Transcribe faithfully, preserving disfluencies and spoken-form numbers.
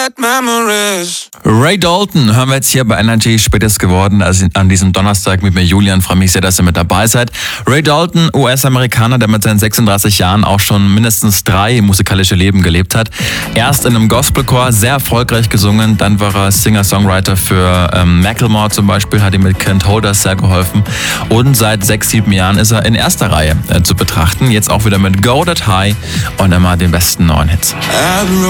Ray Dalton hören wir jetzt hier bei Energy, spät ist geworden, also an diesem Donnerstag mit mir Julian. Freue mich sehr, dass ihr mit dabei seid. Ray Dalton, U S-Amerikaner, der mit seinen sechsunddreißig Jahren auch schon mindestens drei musikalische Leben gelebt hat. Erst in einem Gospelchor, sehr erfolgreich gesungen, dann war er Singer-Songwriter für ähm, Macklemore zum Beispiel, hat ihm mit Kent Holders sehr geholfen und seit sechs, sieben Jahren ist er in erster Reihe äh, zu betrachten. Jetzt auch wieder mit Go That High und immer den besten neuen Hits.